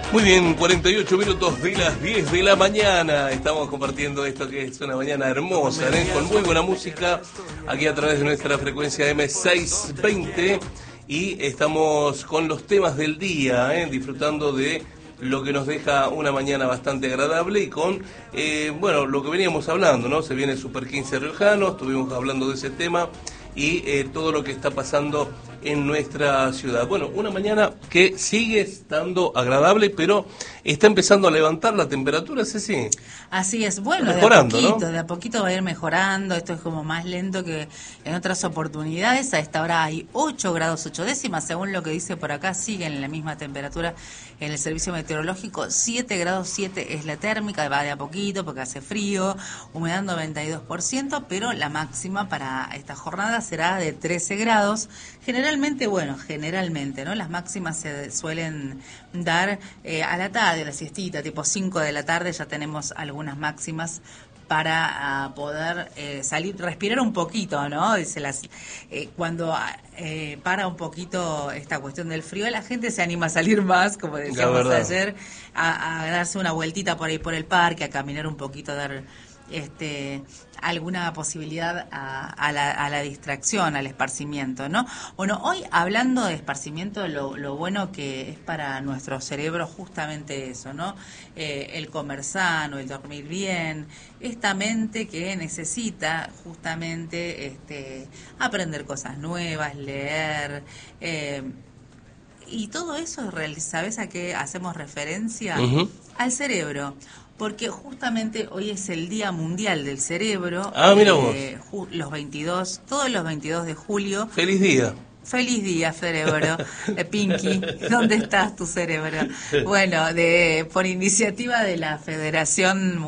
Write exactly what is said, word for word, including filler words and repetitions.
Muy bien, cuarenta y ocho minutos de las diez de la mañana. Estamos compartiendo esto que es una mañana hermosa, ¿eh? Con muy buena música, aquí a través de nuestra frecuencia eme seiscientos veinte. Y estamos con los temas del día, ¿eh? Disfrutando de lo que nos deja una mañana bastante agradable y con, eh, bueno, lo que veníamos hablando, ¿no? Se viene Super quince Riojano, estuvimos hablando de ese tema y eh, todo lo que está pasando en nuestra ciudad. Bueno, una mañana que sigue estando agradable, pero está empezando a levantar la temperatura, Ceci. Así es, bueno, de a poquito, ¿no? de a poquito va a ir mejorando, esto es como más lento que en otras oportunidades. A esta hora hay ocho grados ocho décimas, según lo que dice por acá, siguen en la misma temperatura en el servicio meteorológico. Siete grados siete es la térmica, va de a poquito porque hace frío, humedad noventa y dos por ciento, pero la máxima para esta jornada será de trece grados. Generalmente, bueno, generalmente, ¿no? Las máximas se suelen dar eh, a la tarde, a la siestita, tipo cinco de la tarde, ya tenemos algunas máximas para uh, poder eh, salir, respirar un poquito, ¿no? Dice las, eh, cuando eh, para un poquito esta cuestión del frío, la gente se anima a salir más, como decíamos ayer, a, a darse una vueltita por ahí por el parque, a caminar un poquito, a dar este alguna posibilidad a, a, la, a la distracción, al esparcimiento, ¿no? Bueno, hoy hablando de esparcimiento, lo, lo bueno que es para nuestro cerebro justamente eso, ¿no? Eh, el comer sano, el dormir bien, esta mente que necesita justamente este aprender cosas nuevas, leer, eh, y todo eso, ¿sabes a qué hacemos referencia? Uh-huh. Al cerebro. Porque justamente hoy es el Día Mundial del Cerebro. Ah, mira vos. Eh, ju- los veintidós, todos los veintidós de julio. Feliz día. Feliz día, cerebro. De Pinky, ¿dónde estás tu cerebro? Bueno, de por iniciativa de la Federación